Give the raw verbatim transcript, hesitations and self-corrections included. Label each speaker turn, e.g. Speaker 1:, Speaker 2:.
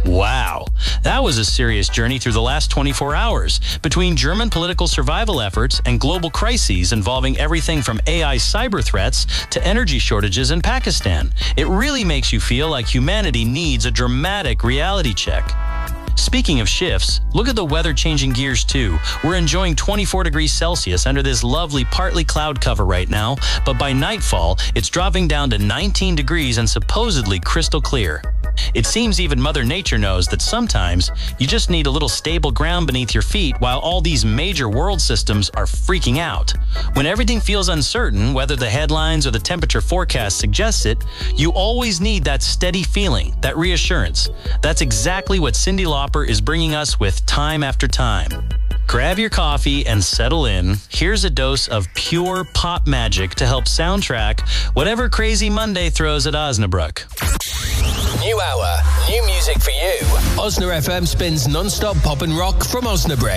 Speaker 1: Wow, that was a serious journey through the last twenty-four hours. Between German political survival efforts and global crises involving everything from A I cyber threats to energy shortages in Pakistan, it really makes you feel like humanity needs a dramatic reality check. Speaking of shifts, look at the weather changing gears too. We're enjoying twenty-four degrees Celsius under this lovely partly cloud cover right now, but by nightfall, it's dropping down to nineteen degrees and supposedly crystal clear. It seems even Mother Nature knows that sometimes you just need a little stable ground beneath your feet while all these major world systems are freaking out. When everything feels uncertain, whether the headlines or the temperature forecast suggests it, you always need that steady feeling, that reassurance. That's exactly what Cyndi Lauper is bringing us with time after time. Grab your coffee and settle in. Here's a dose of pure pop magic to help soundtrack whatever crazy Monday throws at Osnabrück.
Speaker 2: New hour, new music for you. Osna F M spins non-stop pop and rock from Osnabrück.